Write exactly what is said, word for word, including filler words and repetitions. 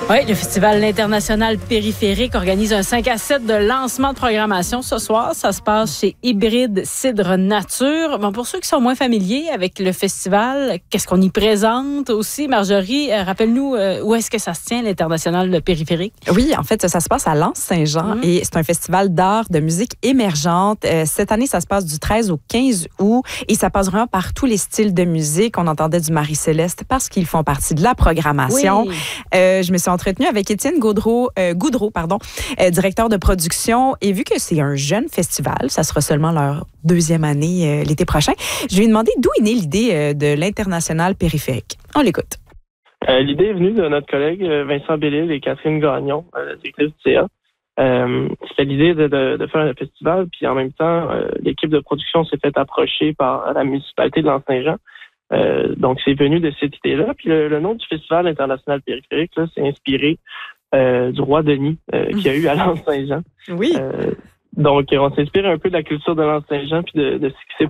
Oui, le Festival international périphérique organise un cinq à sept de lancement de programmation ce soir. Ça se passe chez Hybride Cidre Nature. Bon, pour ceux qui sont moins familiers avec le festival, qu'est-ce qu'on y présente aussi? Marjorie, euh, rappelle-nous euh, où est-ce que ça se tient, l'international périphérique? Oui, en fait, ça se passe à Lens-Saint-Jean mmh. et c'est un festival d'art, de musique émergente. Euh, cette année, ça se passe du treize au quinze août et ça passe vraiment par tous les styles de musique. On entendait du Marie-Céleste parce qu'ils font partie de la programmation. Oui. Euh, je me suis entretenue avec Étienne Gaudreau, euh, Goudreau, pardon, euh, directeur de production. Et vu que c'est un jeune festival, ça sera seulement leur deuxième année euh, l'été prochain, je lui ai demandé d'où est née l'idée euh, de l'international périphérique. On l'écoute. Euh, l'idée est venue de notre collègue Vincent Bellil et Catherine Gagnon, euh, directrice du C A. Euh, c'était l'idée de, de, de faire un festival, puis en même temps, euh, l'équipe de production s'est fait approcher par la municipalité de Lens-Saint-Jean. Euh, donc, c'est venu de cette idée-là. Puis le, le nom du Festival international périphérique, là, c'est inspiré euh, du roi Denis euh, qu'il y a eu à Lens-Saint-Jean. Oui. Euh, donc, on s'inspire un peu de la culture de Lens-Saint-Jean puis de, de ce qui s'est